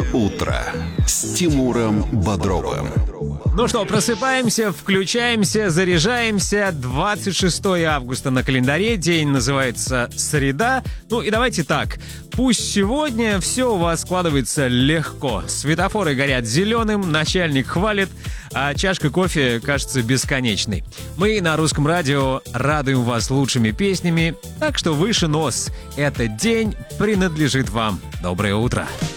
утро с Тимуром Бодровым. Ну что, просыпаемся, включаемся, заряжаемся. 26 августа на календаре, день называется среда. Ну и давайте так, пусть сегодня все у вас складывается легко. Светофоры горят зеленым, начальник хвалит, а чашка кофе кажется бесконечной. Мы на Русском радио радуем вас лучшими песнями, так что выше нос. Этот день принадлежит вам. Доброе утро.